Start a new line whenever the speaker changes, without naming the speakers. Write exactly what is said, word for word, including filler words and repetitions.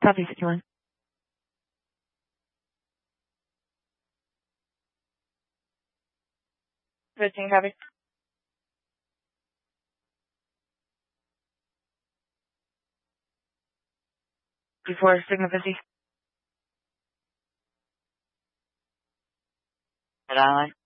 Copy fifty-one. fifteen, copy. Before Sigma fifty. At Island.